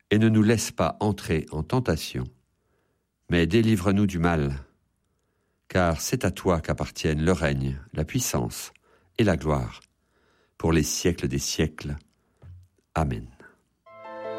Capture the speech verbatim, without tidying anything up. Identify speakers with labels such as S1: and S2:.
S1: et ne nous laisse pas entrer en tentation, mais délivre-nous du mal, car c'est à toi qu'appartiennent le règne, la puissance et la gloire, pour les siècles des siècles. Amen.